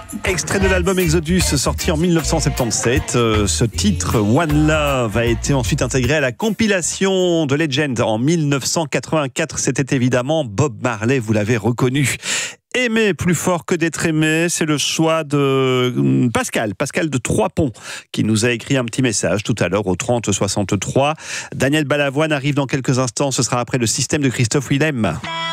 Extrait de l'album Exodus sorti en 1977. Ce titre, One Love, a été ensuite intégré à la compilation de Legend en 1984. C'était évidemment Bob Marley, vous l'avez reconnu. Aimer plus fort que d'être aimé, c'est le choix de Pascal de Trois-Ponts, qui nous a écrit un petit message tout à l'heure au 30 63. Daniel Balavoine arrive dans quelques instants, ce sera après le système de Christophe Willem.